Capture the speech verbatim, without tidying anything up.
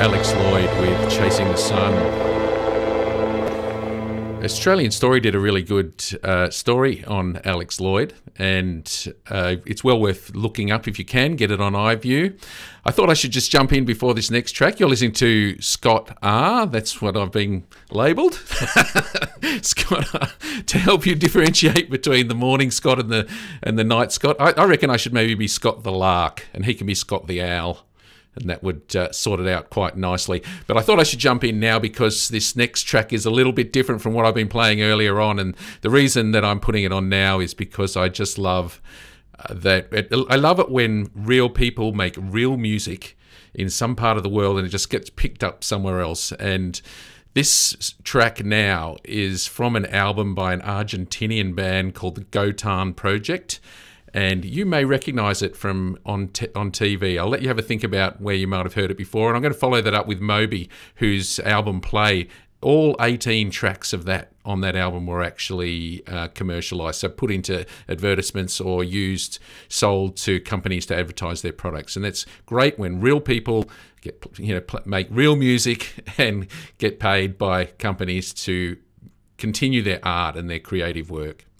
Alex Lloyd with Chasing the Sun. Australian Story did a really good uh, story on Alex Lloyd, and uh, it's well worth looking up if you can. Get it on iView. I thought I should just jump in before this next track. You're listening to Scott R. That's what I've been labelled. Scott R. To help you differentiate between the morning Scott and the and the night Scott. I, I reckon I should maybe be Scott the Lark, and he can be Scott the Owl. And that would uh, sort it out quite nicely. But I thought I should jump in now because this next track is a little bit different from what I've been playing earlier on. And the reason that I'm putting it on now is because I just love uh, that. It, I love it when real people make real music in some part of the world and it just gets picked up somewhere else. And this track now is from an album by an Argentinian band called the Gotan Project. And you may recognise it from on t- on T V. I'll let you have a think about where you might have heard it before. And I'm going to follow that up with Moby, whose album Play. All eighteen tracks of that on that album were actually uh, commercialised, so put into advertisements or used, sold to companies to advertise their products. And that's great when real people get, you know, pl- make real music and get paid by companies to continue their art and their creative work.